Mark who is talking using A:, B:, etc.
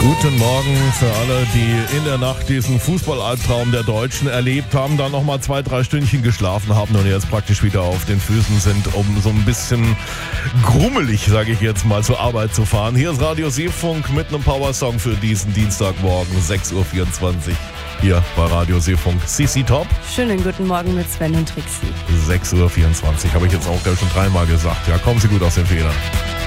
A: Guten Morgen für alle, die in der Nacht diesen Fußballalbtraum der Deutschen erlebt haben, dann nochmal 2-3 Stündchen geschlafen haben und jetzt praktisch wieder auf den Füßen sind, um so ein bisschen grummelig, sage ich jetzt mal, zur Arbeit zu fahren. Hier ist Radio Seefunk mit einem Powersong für diesen Dienstagmorgen, 6.24 Uhr. Hier bei Radio Seefunk. CC Top.
B: Schönen guten Morgen mit Sven und Trixie.
A: 6.24 Uhr, habe ich jetzt auch schon dreimal gesagt. Ja, kommen Sie gut aus den Federn.